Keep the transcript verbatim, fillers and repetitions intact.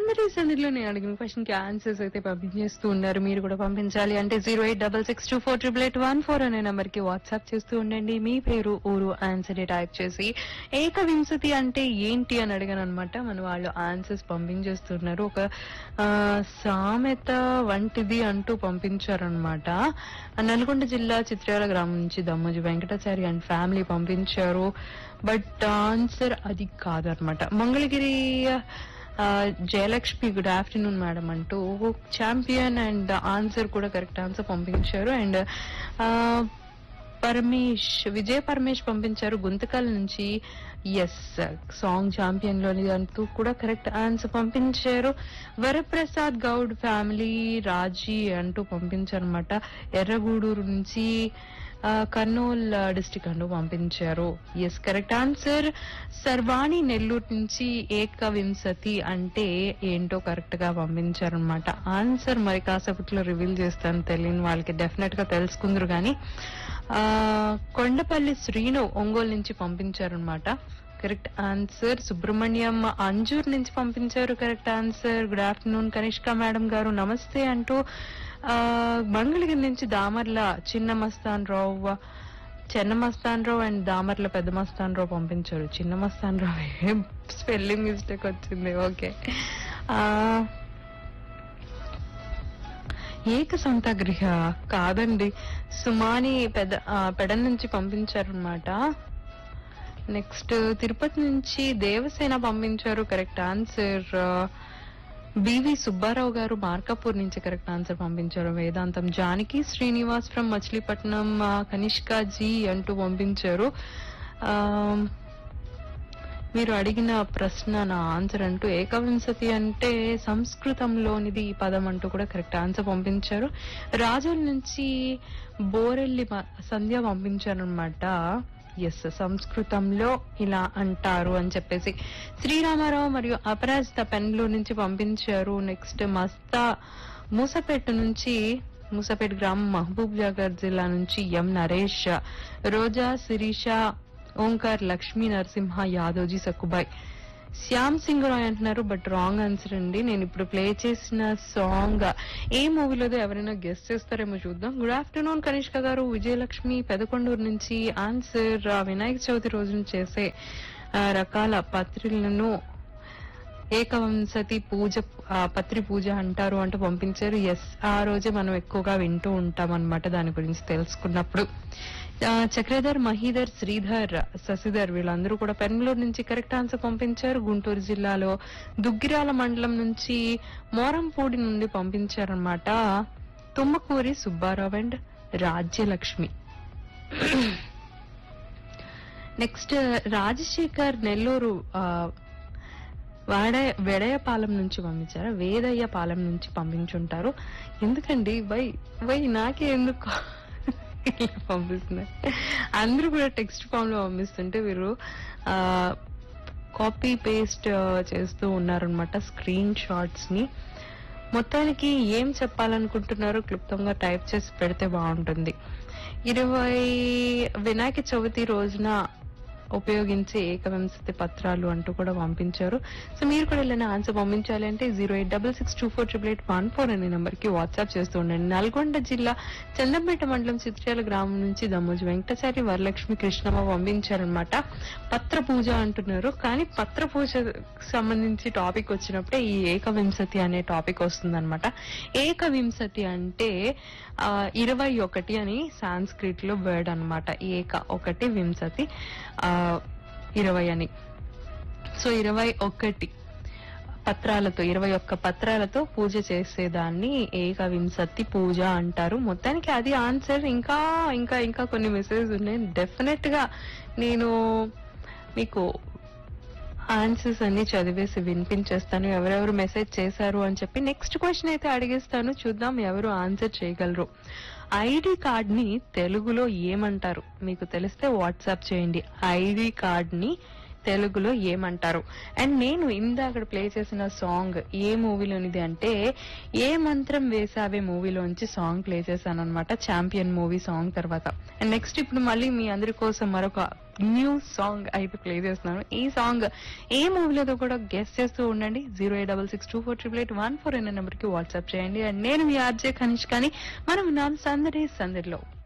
మరి సందిలో నేను అడిగిన క్వశ్చన్ కి ఆన్సర్స్ అయితే పంపించేస్తూ ఉన్నారు. మీరు కూడా పంపించాలి అంటే zero eight double six two four triple eight one four అనే నెంబర్ కి వాట్సాప్ చేస్తూ ఉండండి. మీ పేరు ఊరు ఆన్సర్ టైప్ చేసి ఏకవింశతి అంటే ఏంటి అని అడిగాను అనమాట. మన వాళ్ళు ఆన్సర్స్ పంపించేస్తున్నారు. ఒక ఆ, సామెత వంటిది అంటూ పంపించారనమాట. నల్గొండ జిల్లా చిత్రాల గ్రామం నుంచి దమ్మోజి వెంకటాచారి అండ్ ఫ్యామిలీ పంపించారు. బట్ ఆన్సర్ అది కాదనమాట. మంగళగిరి ఆ, జయలక్ష్మి గుడ్ ఆఫ్టర్నూన్ మేడం అంటూ ఛాంపియన్ అండ్ ఆన్సర్ కూడా కరెక్ట్ ఆన్సర్ పంపించారు. అండ్ పరమేష్ విజయ పరమేష్ పంపించారు గుంతకల్ నుంచి. ఎస్ సాంగ్ ఛాంపియన్ లోని అంటూ కూడా కరెక్ట్ ఆన్సర్ పంపించారు. వరప్రసాద్ గౌడ్ ఫ్యామిలీ రాజీ అంటూ పంపించారు అనమాట. ఎర్రగూడూరు నుంచి ఆ, కర్నూల్ డిస్టిక్ అంటూ పంపించారు. Yes correct answer. సర్వాణి నెల్లూరు నుంచి ఏకవింశతి అంటే ఏంటో కరెక్ట్ గా పంపించారనమాట. ఆన్సర్ మరి కాసేపట్లో రివీల్ చేస్తాను, తెలియని వాళ్ళకి డెఫినెట్ గా తెలుసుకుందరు గాని. ఆ కొండపల్లి శ్రీను ఒంగోలు నుంచి పంపించారనమాట. Correct answer. సుబ్రహ్మణ్యం అంజూర్ నుంచి పంపించారు correct answer. Good afternoon Kanishka madam గారు నమస్తే అంటూ ఆ మంగళగిరి నుంచి దామర్ల చిన్న మస్తాన్ రావు చిన్న మస్తాన్ రావు అండ్ దామర్ల పెద్ద మస్తాన్ రావు పంపించారు. చిన్న మస్తాన్ రావు స్పెల్లింగ్ మిస్టేక్ వచ్చింది. ఓకే. ఆ ఏక సంతగృహ కాదండి, సుమాని పెద పెడన్ నుంచి పంపించారనమాట. నెక్స్ట్ తిరుపతి నుంచి దేవసేన పంపించారు కరెక్ట్ ఆన్సర్. బివి సుబ్బారావు గారు మార్కాపూర్ నుంచి కరెక్ట్ ఆన్సర్ పంపించారు. వేదాంతం జానకి శ్రీనివాస్ ఫ్రమ్ మచిలీపట్నం కనిష్కా జీ అంటూ పంపించారు. ఆ మీరు అడిగిన ప్రశ్న నా ఆన్సర్ అంటూ ఏకవింశతి అంటే సంస్కృతంలోనిది ఈ పదం అంటూ కూడా కరెక్ట్ ఆన్సర్ పంపించారు. రాజుల నుంచి బోరెల్లి సంధ్య పంపించారనమాట. ఎస్ సంస్కృతంలో ఇలా అంటారు అని చెప్పేసి. శ్రీరామారావు మరియు అపరాజిత పెన్లూరు నుంచి పంపించారు. నెక్స్ట్ మస్తా మూసపేట నుంచి మూసపేట గ్రామం మహబూబ్ నగర్ జిల్లా నుంచి ఎం నరేష్, రోజా శిరీష, ఓంకార్, లక్ష్మీ నరసింహ, యాదవ్జీ సక్కుబాయ్, శ్యామ్ సింగ్ రాయ్ అంటున్నారు. బట్ రాంగ్ ఆన్సర్ అండి. నేను ఇప్పుడు ప్లే చేసిన సాంగ్ ఏ మూవీలోదో ఎవరైనా గెస్ట్ చేస్తారేమో చూద్దాం. గుడ్ ఆఫ్టర్నూన్ కనిష్క గారు విజయలక్ష్మి పెదకొండూరు నుంచి. ఆన్సర్ వినాయక చవితి రోజున చేసే రకాల పత్రులను ఏకవంశతి పూజ పత్రి పూజ అంటారు అంటూ పంపించారు. ఎస్ ఆ రోజే మనం ఎక్కువగా వింటూ ఉంటాం అనమాట దాని గురించి తెలుసుకున్నప్పుడు. చక్రధర్, మహీధర్, శ్రీధర్, శశిధర్ వీళ్ళందరూ కూడా పెరంగలూరు నుంచి కరెక్ట్ ఆన్సర్ పంపించారు. గుంటూరు జిల్లాలో దుగ్గిరాల మండలం నుంచి మోరంపూడి నుండి పంపించారనమాట తుమ్మకూరి సుబ్బారావు అండ్ రాజ్యలక్ష్మి. నెక్స్ట్ రాజశేఖర్ నెల్లూరు వాడ వెడయపాలెం నుంచి పంపించారు. వేదయ్య పాలెం నుంచి పంపించుంటారు. ఎందుకండి వై వై నాకే ఎందుకు పంపిస్తున్నారు? అందరూ కూడా టెక్స్ట్ ఫామ్ లో పంపిస్తుంటే వీరు ఆ కాపీ పేస్ట్ చేస్తూ ఉన్నారనమాట స్క్రీన్ షాట్స్ ని. మొత్తానికి ఏం చెప్పాలనుకుంటున్నారో క్లుప్తంగా టైప్ చేసి పెడితే బాగుంటుంది. ఇరవై వినాయక చవితి రోజున ఉపయోగించే ఏకవింశతి పత్రాలు అంటూ కూడా పంపించారు. సో మీరు కూడా ఇలా ఆన్సర్ పంపించాలి అంటే zero eight double six two four triple eight one four అనే నెంబర్ కి వాట్సాప్ చేస్తూ ఉండండి. నల్గొండ జిల్లా చందంపేట మండలం చిత్రాల గ్రామం నుంచి దమ్మోజి వెంకటాచారి, వరలక్ష్మి, కృష్ణమ్మ పంపించారనమాట. పత్ర పూజ అంటున్నారు. కానీ పత్ర పూజ సంబంధించి టాపిక్ వచ్చినప్పుడే ఈ ఏకవింశతి అనే టాపిక్ వస్తుందన్నమాట. ఏకవింశతి అంటే ఆ ఇరవై ఒకటి అని సాంస్క్రిట్ లో వర్డ్ అనమాట. ఏక ఒకటి, వింశతి ఆ ఇరవై అని. సో ఇరవై ఒకటి పత్రాలతో ఇరవై ఒక్క పత్రాలతో పూజ చేసేదాన్ని ఏకవింశతి పూజ అంటారు. మొత్తానికి అది ఆన్సర్. ఇంకా ఇంకా ఇంకా కొన్ని మెసేజ్ ఉన్నాయి. డెఫినెట్ గా నేను మీకు ఆన్సర్స్ అన్ని చదివేసి వినిపించేస్తాను ఎవరెవరు మెసేజ్ చేశారు అని చెప్పి. నెక్స్ట్ క్వశ్చన్ అయితే అడిగేస్తాను, చూద్దాం ఎవరు ఆన్సర్ చేయగలరు. ఐడి కార్డ్ ని తెలుగులో ఏమంటారు? మీకు తెలిస్తే వాట్సాప్ చేయండి. ఐడి కార్డ్ ని తెలుగులో ఏమంటారు? అండ్ నేను ఇందాక ప్లే చేసిన సాంగ్ ఏ మూవీలోనిది అంటే ఏ మంత్రం వేసావే మూవీలోంచి సాంగ్ ప్లే చేశాను అనమాట, ఛాంపియన్ మూవీ సాంగ్ తర్వాత. అండ్ నెక్స్ట్ ఇప్పుడు మళ్ళీ మీ అందరి కోసం మరొక న్యూ సాంగ్ అయితే ప్లే చేస్తున్నాను. ఈ సాంగ్ ఏ మూవీలో కూడా గెస్ట్ చేస్తూ ఉండండి. Zero eight double six two four triple eight one four అనే నెంబర్ కి వాట్సాప్ చేయండి. అండ్ నేను మీ ఆర్జే కనిష్కాని, మనం ఉన్నాం సందడి సందడిలో.